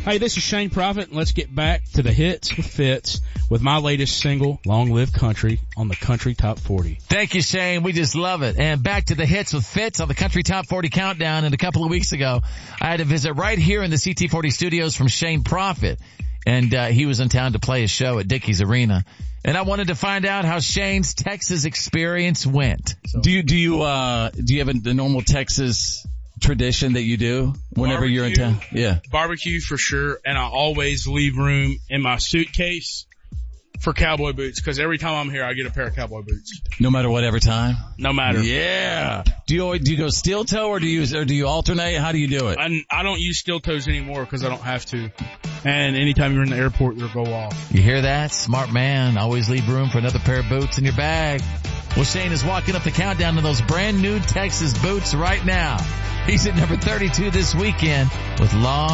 Hey, this is Shane Prophet, and let's get back to the hits with Fitz with my latest single, Long Live Country, on the Country Top 40. Thank you, Shane. We just love it. And back to the hits with Fitz on the Country Top 40 Countdown. And a couple of weeks ago, I had a visit right here in the CT40 studios from Shane Prophet. And he was in town to play a show at Dickies Arena. And I wanted to find out how Shane's Texas experience went. So. Do you have the normal Texas tradition that you do whenever you're in town? Yeah. Barbecue for sure, and I always leave room in my suitcase for cowboy boots, because every time I'm here I get a pair of cowboy boots. No matter what, every time? No matter. Yeah. Do you go steel toe or do you alternate? How do you do it? I don't use steel toes anymore because I don't have to. And anytime you're in the airport, they'll go off. You hear that? Smart man. Always leave room for another pair of boots in your bag. Well, Shane is walking up the countdown to those brand new Texas boots right now. He's at number 32 this weekend with Long